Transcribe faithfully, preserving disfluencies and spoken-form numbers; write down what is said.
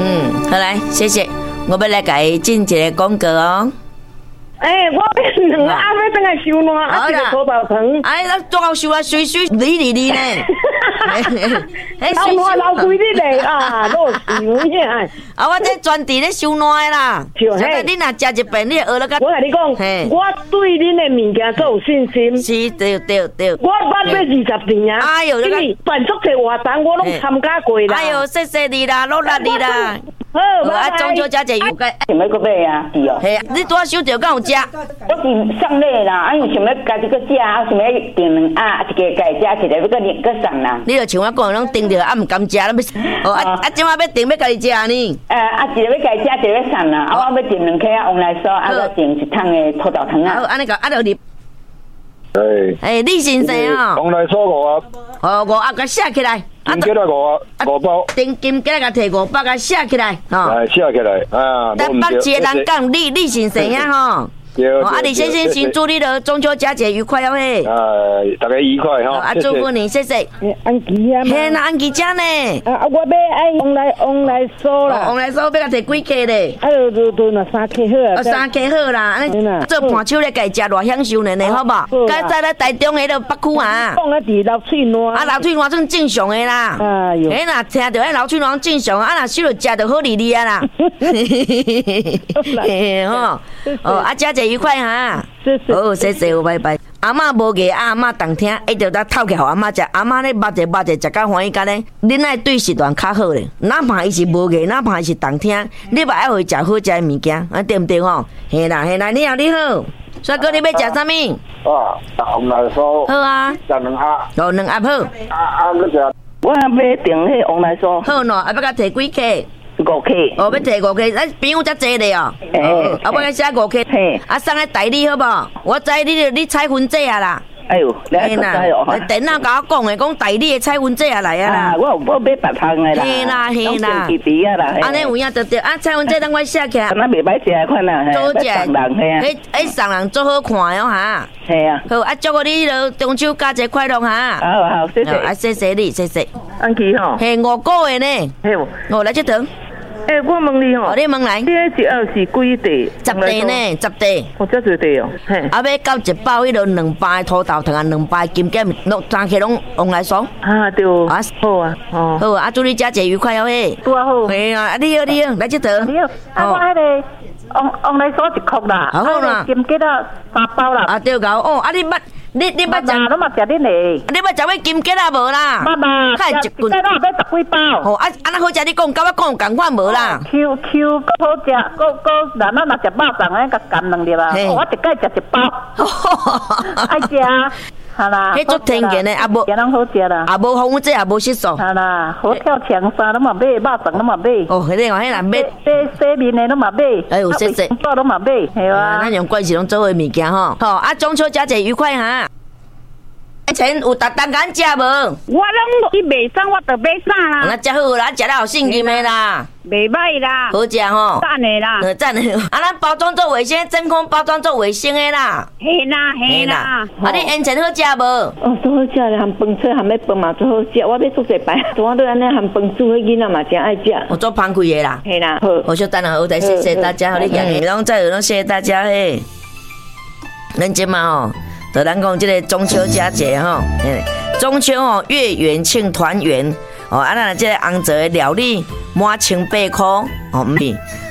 嗯，好来，谢谢。我要来给进一个广告哦。 哎、欸，我两个阿妹等下收烂，啊一个土豆糖。 哎，那多好收啊，水水理理理呢。 收烂老贵你嘞啊，老是有影。 啊，我这专地咧收烂的啦。就嘿，你若食一遍，你学了个。 我跟你讲，我对恁的物件都有信心。 是，对对对。 我捌要二十年啊。哎呦，因为办足侪活动，我拢参加过啦。 哎呦，谢谢你啦，努力你啦。 好， 啊，中秋佳节愉快。 想要搁买啊？是哦。 系啊，你拄啊收着敢有食？ 我是送礼啦，啊，又想要家己搁食，啊，想要订两鸭，一个家食，一个要搁搁送啦。 你就像我讲，拢订着啊，唔敢食，咱要哦啊啊，即马要订要家己食呢。 诶，啊，一个要家己食，一个要送啦。啊，我要订两颗啊，往来酥，啊，搁订一桶的土豆糖啊。 好，安尼个，啊，就你。 诶。 诶，李先生哦。 往来酥五啊。 哦，五啊，甲写起来。 金桔来五啊，五包。 订金桔来甲摕五包，甲写起来。 哦。写起来，啊。 台北一个人讲李李先生呀吼。 对。 啊，李先生先祝你的中秋佳节愉快哦嘿。 呃，大家愉快哈。 啊，祝福你，谢谢。 安琪啊。 嘿，那安琪姐呢？ 啊，我要爱往来往来酥啦。 往来酥要甲摕几克咧？ 啊，就就那三克好啊。 三克好啦，安尼做盘手咧，家己食偌享受呢呢，好无？该在咧台中迄个北区啊。 讲啊，伫老翠烂。啊， 老翠烂算正常的啦。哎呦。嘿，若听着迄老翠烂正常，啊，若收着食着好利利啊啦。嘿吼，哦，啊，佳节愉快哈。好，谢谢，拜拜。阿嬷无个，阿嬷当听，一直在透起互阿嬷食。阿嬷咧捌者捌者，食到欢喜甲咧。恁爱对时段较好咧，哪怕伊是无个，哪怕伊是当听，你嘛爱互伊食好食的物件，啊对毋对吼？嘿啦嘿啦，你好你好，帅哥你要食啥物？ 啊，红来酥。 好啊。 食两鸭。 哦，两鸭好。 啊啊，你食。 我要订迄红来酥。 好喏，啊要甲摕几克？ 五克。 哦，要摕五克，咱朋友遮济咧哦。 诶。 啊，我甲写五克。嘿。啊，送来代理好无？我知你你彩云姐啊啦。 哎呦，你还知哦？ 电脑甲我讲诶，讲代理诶彩云姐啊来啊啦。 我有我买别项诶啦。 嘿啦嘿啦。 皮皮啊啦。 安尼有影得着啊，彩云姐等我写起来。 那袂歹食款啦。 做食。 送人嘿啊。 迄迄送人做好看哦哈。 系啊。 好啊，祝福你咯中秋佳节快乐哈。 好好，谢谢。 啊，谢谢你，谢谢。 安琪吼。 嘿，五个月呢。 嘿。 哦，来这堂。 诶，我问你吼， 你问来， 你迄一盒是几地？ 十地呢，十地。 哦，这多地哦。嘿。 啊，要到一包迄落两包土豆糖啊，两包金桔，拢三克拢往来爽。 啊，对。啊，好啊。哦。 好啊，祝你佳节愉快哦嘿。 拄啊好。 嘿啊，你好你好，来这堂。 你好。啊，我迄个往往来酥一壳啦。 好啦。 金桔啊，三包啦。 啊，对个哦，啊你捌。你你捌食？ 拢嘛食恁嘞。 你捌食过金桔啊无啦？ 捌嘛。 看一棍。 再拿要十几包。 哦，啊啊那好食，你讲甲我讲共款无啦 ？Q Q 够好食，够够，咱咱若食肉粽诶，甲干两粒啊。我一概食一包。爱食。好啦。 迄足天然诶，啊无。 皆拢好食啦。 啊无防腐剂，也无色素。 好啦，好跳墙衫拢嘛买，肉粽拢嘛买。 哦，迄个哦，迄人买。 洗洗面诶拢嘛买。 哎呦，谢谢。 包拢嘛买，系哇。 咱用关系拢做伙物件吼。好，啊中秋佳节愉快哈。钱有逐当敢食无？ 我拢去卖衫，我就买衫啦。 那食好啦，食了有信心的啦。 袂歹啦。 好食吼。 赞的啦。 呃，赞的。啊，咱包装做卫生，真空包装做卫生的啦。 嘿啦嘿啦。 啊，你烟尘好食无？ 哦，做好食咧，含饭菜含要饭嘛做好食。我要做一摆，我都安尼含饭煮，囡仔嘛真爱食。 我做盘开的啦。 嘿啦。好。 我就等下好，再谢谢大家，好你讲，拢再有拢谢谢大家嘿。咱即嘛吼。就咱讲这个中秋佳节吼，中秋吼月圆庆团圆哦，啊咱这个红色的料理满千八块哦，唔是